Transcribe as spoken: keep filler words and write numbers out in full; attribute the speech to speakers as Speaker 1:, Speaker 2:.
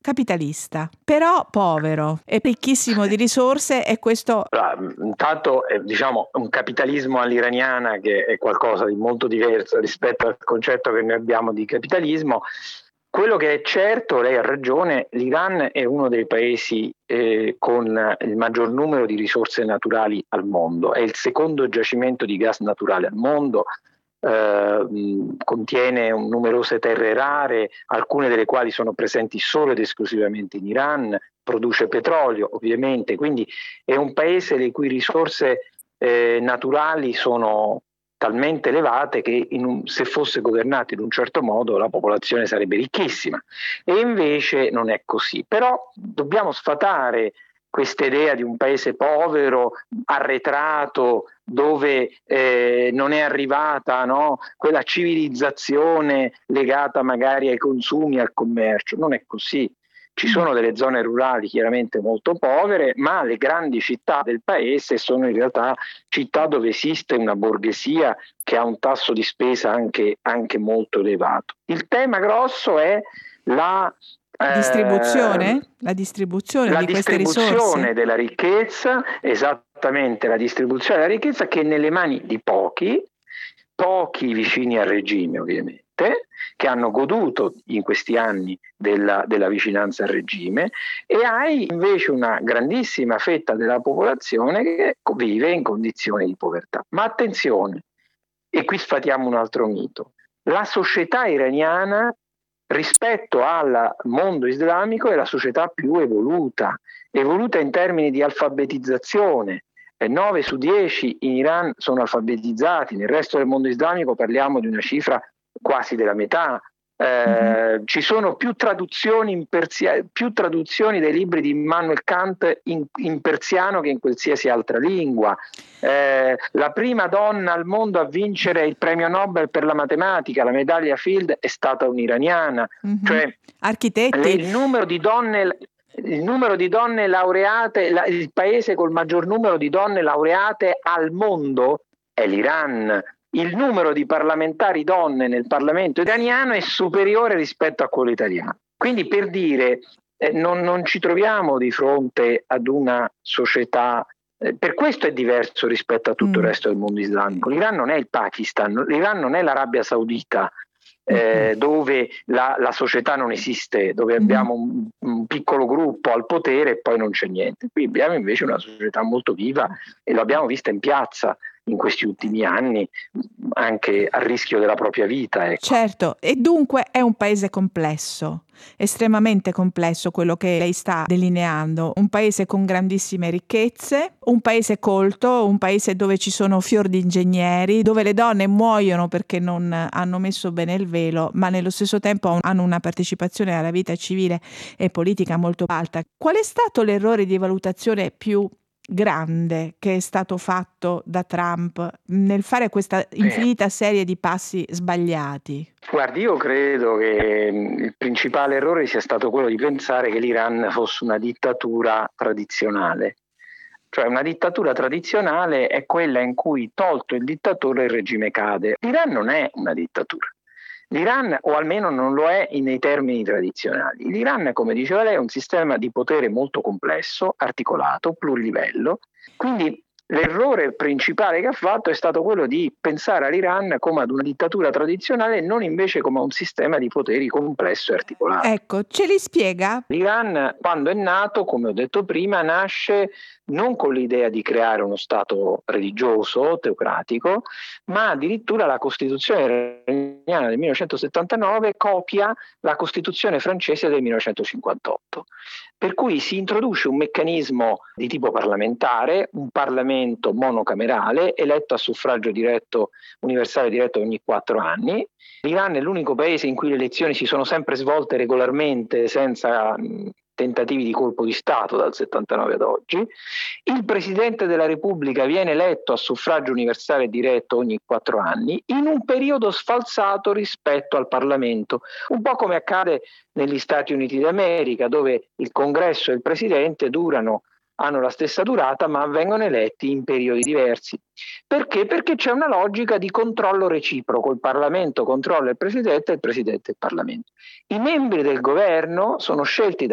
Speaker 1: capitalista, però povero e ricchissimo di risorse, e questo...
Speaker 2: Allora, intanto eh, diciamo un capitalismo all'iraniana, che è qualcosa di molto diverso rispetto al concetto che noi abbiamo di capitalismo. Quello che è certo, lei ha ragione, l'Iran è uno dei paesi eh, con il maggior numero di risorse naturali al mondo, è il secondo giacimento di gas naturale al mondo, eh, contiene numerose terre rare, alcune delle quali sono presenti solo ed esclusivamente in Iran, produce petrolio ovviamente, quindi è un paese le cui risorse eh, naturali sono talmente elevate che in un, se fosse governato in un certo modo la popolazione sarebbe ricchissima, e invece non è così. Però dobbiamo sfatare questa idea di un paese povero, arretrato, dove eh, non è arrivata, no, quella civilizzazione legata magari ai consumi, al commercio. Non è così. Ci sono delle zone rurali chiaramente molto povere, ma le grandi città del paese sono in realtà città dove esiste una borghesia che ha un tasso di spesa anche, anche molto elevato. Il tema grosso è la
Speaker 1: distribuzione,
Speaker 2: eh,
Speaker 1: la distribuzione
Speaker 2: la
Speaker 1: di queste
Speaker 2: distribuzione
Speaker 1: risorse.
Speaker 2: della ricchezza, esattamente la distribuzione della ricchezza, che è nelle mani di pochi, pochi vicini al regime ovviamente, che hanno goduto in questi anni della, della vicinanza al regime, e hai invece una grandissima fetta della popolazione che vive in condizioni di povertà. Ma attenzione, e qui sfatiamo un altro mito, la società iraniana rispetto al mondo islamico è la società più evoluta, evoluta in termini di alfabetizzazione. nove su dieci in Iran sono alfabetizzati, nel resto del mondo islamico parliamo di una cifra quasi della metà. Eh, mm-hmm. Ci sono più traduzioni, in persia- più traduzioni dei libri di Immanuel Kant in, in persiano che in qualsiasi altra lingua. Eh, la prima donna al mondo a vincere il premio Nobel per la matematica, la medaglia Field, è stata un'iraniana. Mm-hmm. Cioè,
Speaker 1: architetti.
Speaker 2: Il numero di donne... Il numero di donne laureate, la, il paese col maggior numero di donne laureate al mondo è l'Iran. Il numero di parlamentari donne nel Parlamento iraniano è superiore rispetto a quello italiano. Quindi, per dire, eh, non, non ci troviamo di fronte ad una società, eh, per questo è diverso rispetto a tutto mm. il resto del mondo islamico. L'Iran non è il Pakistan, l'Iran non è l'Arabia Saudita, Eh, dove la, la società non esiste, dove abbiamo un, un piccolo gruppo al potere e poi non c'è niente. Qui abbiamo invece una società molto viva, e l'abbiamo vista in piazza in questi ultimi anni, anche a rischio della propria vita. Ecco.
Speaker 1: Certo, e dunque è un paese complesso, estremamente complesso quello che lei sta delineando, un paese con grandissime ricchezze, un paese colto, un paese dove ci sono fior di ingegneri, dove le donne muoiono perché non hanno messo bene il velo, ma nello stesso tempo hanno una partecipazione alla vita civile e politica molto alta. Qual è stato l'errore di valutazione più grande che è stato fatto da Trump nel fare questa infinita serie di passi sbagliati?
Speaker 2: Guardi, io credo che il principale errore sia stato quello di pensare che l'Iran fosse una dittatura tradizionale. Cioè, una dittatura tradizionale è quella in cui, tolto il dittatore, il regime cade. L'Iran non è una dittatura. L'Iran, o almeno non lo è nei termini tradizionali. L'Iran, come diceva lei, è un sistema di potere molto complesso, articolato, plurilivello. Quindi l'errore principale che ha fatto è stato quello di pensare all'Iran come ad una dittatura tradizionale e non invece come a un sistema di poteri complesso e articolato.
Speaker 1: Ecco, ce li spiega?
Speaker 2: L'Iran, quando è nato, come ho detto prima, nasce non con l'idea di creare uno stato religioso, teocratico, ma addirittura la Costituzione iraniana del millenovecentosettantanove copia la Costituzione francese del millenovecentocinquantotto. Per cui si introduce un meccanismo di tipo parlamentare, un Parlamento monocamerale, eletto a suffragio diretto, universale diretto ogni quattro anni. L'Iran è l'unico paese in cui le elezioni si sono sempre svolte regolarmente, senza mh, tentativi di colpo di Stato dal settantanove ad oggi. Il Presidente della Repubblica viene eletto a suffragio universale diretto ogni quattro anni, in un periodo sfalsato rispetto al Parlamento, un po' come accade negli Stati Uniti d'America, dove il Congresso e il Presidente durano hanno la stessa durata, ma vengono eletti in periodi diversi. Perché? Perché c'è una logica di controllo reciproco, il Parlamento controlla il Presidente e il Presidente il Parlamento. I membri del governo sono scelti